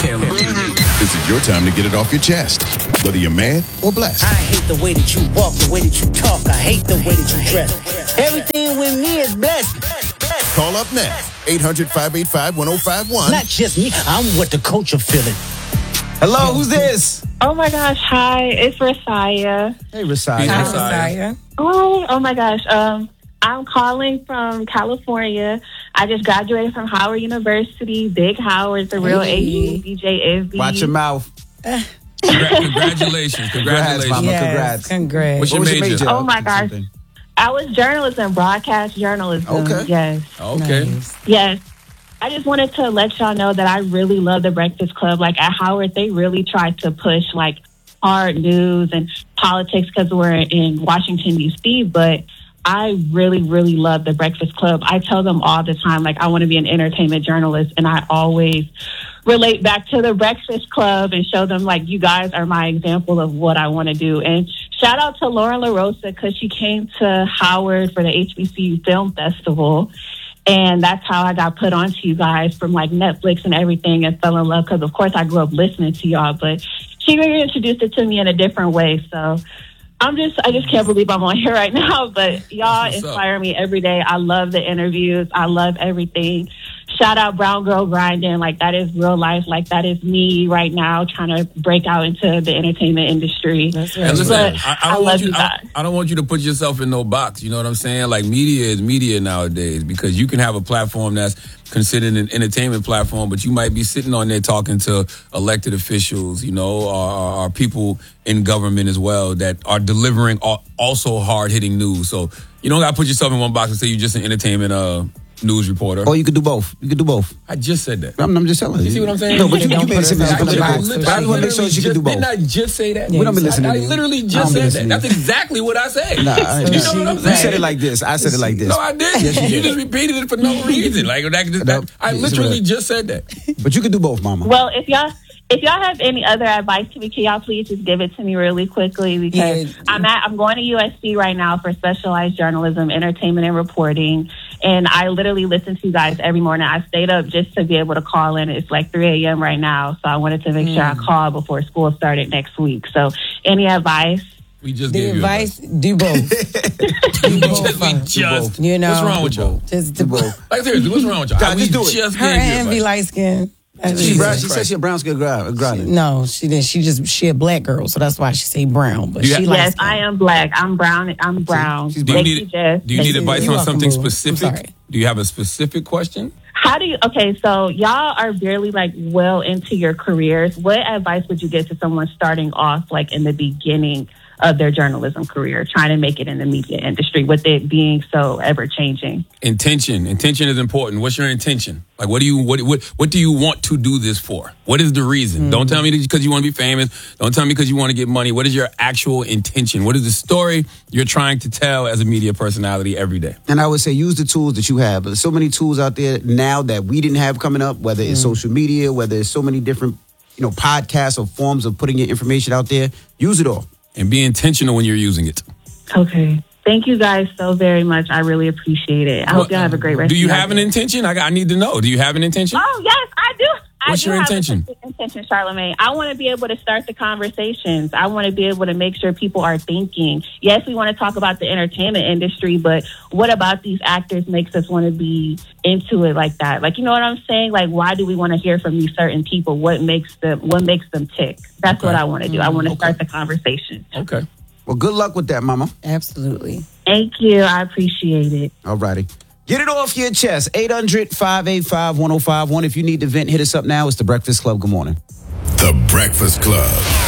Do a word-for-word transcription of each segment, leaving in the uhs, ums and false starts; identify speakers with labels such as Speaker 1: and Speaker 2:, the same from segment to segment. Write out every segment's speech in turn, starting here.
Speaker 1: This is your time to get it off your chest, whether you're mad or blessed.
Speaker 2: I hate the way that you walk, the way that you talk. I hate the way that you dress. Everything with me is blessed.
Speaker 1: Call up now, eight hundred, five eight five, one oh five one.
Speaker 2: Not just me, I'm what the culture feeling.
Speaker 3: Hello, who's this?
Speaker 4: Oh my gosh, hi, it's Rasaya.
Speaker 3: Hey, Rasaya.
Speaker 5: Hi, Rasaya.
Speaker 4: Oh, oh my gosh, um, I'm calling from California. I just graduated from Howard University. Big Howard, the real
Speaker 5: Hey.
Speaker 4: A U, D J Envy.
Speaker 3: Watch your mouth.
Speaker 5: Uh,
Speaker 6: Congratulations.
Speaker 3: Congrats,
Speaker 6: Congratulations.
Speaker 3: mama.
Speaker 5: yes,
Speaker 3: Congrats.
Speaker 5: congrats.
Speaker 6: What's
Speaker 3: What
Speaker 6: your
Speaker 3: was your
Speaker 6: major?
Speaker 3: major?
Speaker 4: Oh my gosh.
Speaker 3: Something.
Speaker 4: I was journalism, broadcast journalism.
Speaker 3: Okay.
Speaker 4: Yes,
Speaker 6: Okay.
Speaker 5: Nice.
Speaker 4: yes. I just wanted to let y'all know that I really love the Breakfast Club. Like at Howard, they really tried to push like hard news and politics because we're in Washington, D C, but I really, really love the Breakfast Club. I tell them all the time, like, I want to be an entertainment journalist, and I always relate back to the Breakfast Club and show them, like, you guys are my example of what I want to do. And shout out to Lauren LaRosa because she came to Howard for the H B C U Film Festival, and that's how I got put onto you guys from, like, Netflix and everything and fell in love because, of course, I grew up listening to y'all, but she reintroduced it to me in a different way, so I'm just, I just can't believe I'm on here right now, but y'all
Speaker 6: That's what's
Speaker 4: inspire me every day. I love the interviews. I love everything. Shout out Brown Girl Grinding. Like, that is real life. Like, that is me right now trying to break out into the entertainment industry.
Speaker 5: That's
Speaker 6: And
Speaker 5: right.
Speaker 6: listen,
Speaker 4: But
Speaker 6: I, I
Speaker 4: I
Speaker 6: don't
Speaker 4: love
Speaker 6: want you.
Speaker 4: you
Speaker 6: I,
Speaker 4: guys.
Speaker 6: I don't want you to put yourself in no box. You know what I'm saying? Like, media is media nowadays because you can have a platform that's considered an entertainment platform, but you might be sitting on there talking to elected officials, you know, or, or people in government as well that are delivering al- also hard hitting news. So you don't got to put yourself in one box and say you're just an entertainment uh, news reporter.
Speaker 3: Or you could do both. You could do both.
Speaker 6: I just said that.
Speaker 3: I'm, I'm just telling you.
Speaker 6: You see what I'm saying?
Speaker 3: No, but you,
Speaker 5: Don't
Speaker 3: you
Speaker 5: put
Speaker 3: made it seem
Speaker 5: yourself
Speaker 3: as
Speaker 5: in
Speaker 3: if
Speaker 5: the
Speaker 3: you
Speaker 5: box.
Speaker 3: could do both.
Speaker 5: I
Speaker 3: I just want to make sure
Speaker 6: literally
Speaker 3: you can do
Speaker 6: just-
Speaker 3: both.
Speaker 6: Didn't I just say that?
Speaker 5: Yeah,
Speaker 3: We don't be
Speaker 5: you
Speaker 3: listening
Speaker 6: I
Speaker 3: to you.
Speaker 6: literally
Speaker 3: I don't
Speaker 6: just
Speaker 3: be
Speaker 6: said
Speaker 3: listening
Speaker 6: that.
Speaker 3: to
Speaker 6: That's
Speaker 3: you.
Speaker 6: exactly what I said.
Speaker 3: Nah, I ain't
Speaker 6: you know what I'm
Speaker 3: You
Speaker 6: saying?
Speaker 3: said it like this. I said it like this.
Speaker 6: No, I didn't.
Speaker 3: Yes, you
Speaker 6: you
Speaker 3: did.
Speaker 6: just repeated it for no reason. Like that, that,
Speaker 3: No,
Speaker 6: I
Speaker 3: yes,
Speaker 6: literally
Speaker 3: right.
Speaker 6: just said that.
Speaker 3: But you can do both, mama.
Speaker 4: Well, if y'all if y'all have any other advice to me, can y'all please just give it to me really quickly because
Speaker 5: Yeah.
Speaker 4: I'm at I'm going to U S C right now for specialized journalism, entertainment, and reporting. And I literally listen to you guys every morning. I stayed up just to be able to call in. It's like three a.m. right now, so I wanted to make sure I called before school started next week. So, any advice?
Speaker 6: We just
Speaker 5: The
Speaker 6: gave
Speaker 5: advice,
Speaker 6: you
Speaker 5: do both.
Speaker 6: advice. We just, we just
Speaker 5: You know,
Speaker 6: what's wrong with y'all?
Speaker 5: Just do both.
Speaker 6: Like seriously, what's wrong with y'all?
Speaker 3: Nah,
Speaker 6: we
Speaker 3: just do it.
Speaker 6: just
Speaker 5: Her
Speaker 6: gave you
Speaker 5: and be
Speaker 6: advice.
Speaker 5: light skin.
Speaker 3: She, brown, she
Speaker 6: Christ.
Speaker 3: said she a brown skin girl. grinding.
Speaker 5: No, she didn't. She just she a black girl, so that's why she say brown. But
Speaker 6: You
Speaker 5: she
Speaker 6: got-
Speaker 5: light
Speaker 4: Yes,
Speaker 5: skin.
Speaker 4: I am black. I'm brown. I'm brown.
Speaker 3: she's
Speaker 6: Do you
Speaker 4: Thank
Speaker 6: need
Speaker 4: you, Jess.
Speaker 6: Do you need
Speaker 5: You're
Speaker 6: advice on
Speaker 5: welcome,
Speaker 6: something
Speaker 5: boo. I'm
Speaker 6: specific?
Speaker 5: sorry.
Speaker 6: Do you have a specific question?
Speaker 4: How do you? Okay, so y'all are barely like well into your careers. What advice would you give to someone starting off like in the beginning of their journalism career, trying to make it in the media industry with it being so ever changing?
Speaker 6: Intention. Intention is important. What's your intention? Like, what do you what what what do you want to do this for? What is the reason? Don't tell me because you want to be famous. Don't tell me because you want to get money. What is your actual intention? What is the story you're trying to tell as a media personality every day?
Speaker 3: And I would say use the tools that you have. There's so many tools out there now that we didn't have coming up, whether it's social media, whether it's so many different, you know, podcasts or forms of putting your information out there. Use it all.
Speaker 6: And be intentional when you're using it.
Speaker 4: Okay. Thank you guys so very much. I really appreciate it. I hope y'all have a great rest
Speaker 6: Do you
Speaker 4: of your
Speaker 6: have an
Speaker 4: day.
Speaker 6: intention? I, I need to know. Do you have an intention?
Speaker 4: Oh, yes, I do. I
Speaker 6: What's
Speaker 4: do
Speaker 6: your
Speaker 4: have
Speaker 6: intention?
Speaker 4: an intention, Charlamagne. I want to be able to start the conversations. I want to be able to make sure people are thinking. Yes, we want to talk about the entertainment industry, but what about these actors makes us want to be into it like that? Like, you know what I'm saying? Like, why do we want to hear from these certain people? What makes them What makes them tick? That's
Speaker 6: Okay.
Speaker 4: what I want to do. I want to start the conversation.
Speaker 6: Okay.
Speaker 3: Well, good luck with that, mama.
Speaker 5: Absolutely.
Speaker 4: Thank you. I appreciate it.
Speaker 3: All righty. Get it off your chest. eight hundred, five eight five, one oh five one. If you need to vent, hit us up now. It's The Breakfast Club. Good morning.
Speaker 1: The Breakfast Club.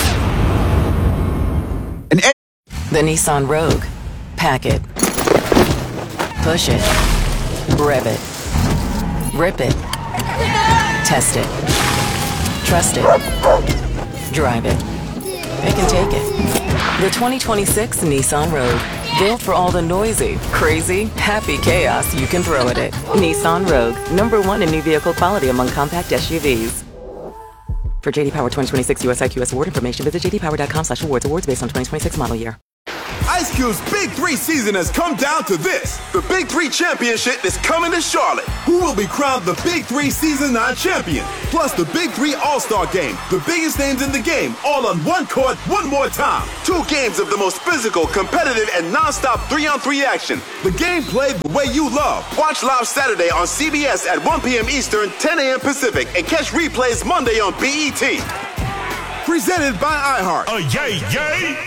Speaker 3: And
Speaker 7: The Nissan Rogue. Pack it. Push it. Rev it. Rip it. Test it. Trust it. Drive it. It can take it. The twenty twenty-six Nissan Rogue. Built for all the noisy, crazy, happy chaos you can throw at it. Nissan Rogue. Number one in new vehicle quality among compact S U Vs. For J D Power twenty twenty-six U S I Q S award information, visit j d power dot com slash awards. Awards based on twenty twenty-six model year.
Speaker 8: Ice Cube's Big Three season has come down to this. The Big Three Championship is coming to Charlotte. Who will be crowned the Big Three Season nine champion? Plus the Big Three All-Star Game. The biggest names in the game, all on one court, one more time. Two games of the most physical, competitive, and non-stop three-on-three action. The game played the way you love. Watch live Saturday on C B S at one p.m. Eastern, ten a.m. Pacific, and catch replays Monday on B E T. Presented by iHeart.
Speaker 9: Oh, yay, yay!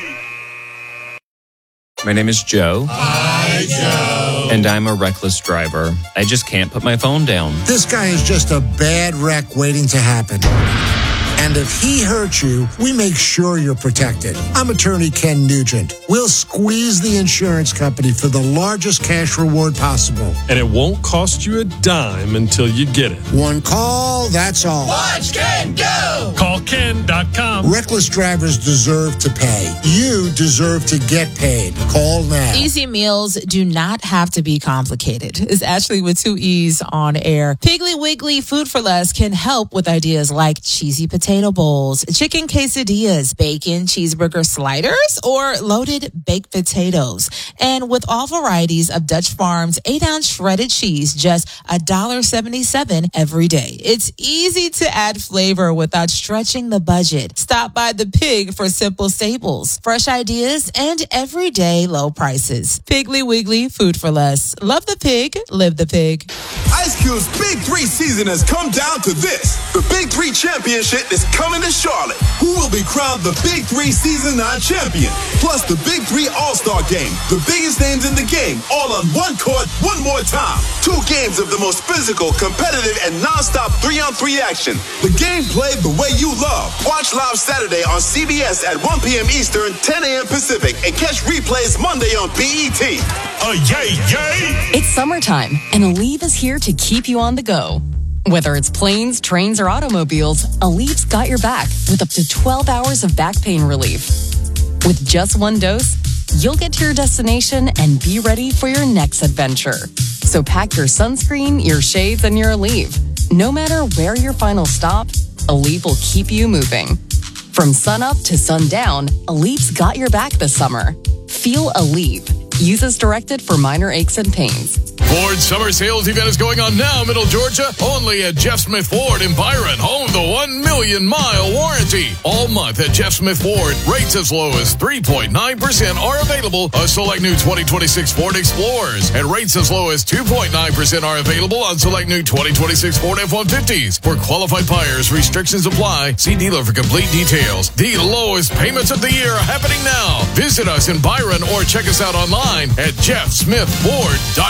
Speaker 10: My name is Joe.
Speaker 9: Hi, Joe.
Speaker 10: And I'm a reckless driver. I just can't put my phone down.
Speaker 11: This guy is just a bad wreck waiting to happen. And if he hurts you, we make sure you're protected. I'm attorney Ken Nugent. We'll squeeze the insurance company for the largest cash reward possible.
Speaker 9: And it won't cost you a dime until you get it.
Speaker 11: One call, that's all.
Speaker 9: Watch Ken go! Call Ken dot com.
Speaker 11: Reckless drivers deserve to pay. You deserve to get paid. Call now.
Speaker 5: Easy meals do not have to be complicated. It's Ashley with two E's on air. Piggly Wiggly Food for Less can help with ideas like cheesy potatoes. Potato bowls, chicken quesadillas, bacon cheeseburger sliders, or loaded baked potatoes. And with all varieties of Dutch Farms eight ounce shredded cheese, just one dollar and seventy-seven cents every day. It's easy to add flavor without stretching the budget. Stop by the Pig for simple staples, fresh ideas, and everyday low prices. Piggly Wiggly Food for Less. Love the pig, live the pig.
Speaker 8: Ice Cube's Big Three season has come down to this. The Big Three Championship is coming to Charlotte. Who will be crowned the Big Three Season nine champion? Plus the Big Three All-Star Game. The biggest names in the game, all on one court, one more time. Two games of the most physical, competitive, and non-stop three-on-three action. The game played the way you love. Watch live Saturday on C B S at one p.m. Eastern, ten a.m. Pacific, and catch replays Monday on B E T.
Speaker 9: Oh, yay, yay!
Speaker 12: It's summertime, and Aleve is here to keep you on the go. Whether it's planes, trains, or automobiles, Aleve's got your back with up to twelve hours of back pain relief. With just one dose, you'll get to your destination and be ready for your next adventure. So pack your sunscreen, your shades, and your Aleve. No matter where your final stop, Aleve will keep you moving. From sunup to sundown, Aleve's got your back this summer. Feel Aleve. Use as directed for minor aches and pains.
Speaker 13: Ford's summer sales event is going on now, Middle Georgia. Only at Jeff Smith Ford in Byron. Home the one million mile warranty. All month at Jeff Smith Ford. Rates as low as three point nine percent are available on select new twenty twenty-six Ford Explorers. And rates as low as two point nine percent are available on select new twenty twenty-six Ford F one fifties. For qualified buyers, restrictions apply. See dealer for complete details. The lowest payments of the year are happening now. Visit us in Byron or check us out online at jeff smith ford dot com.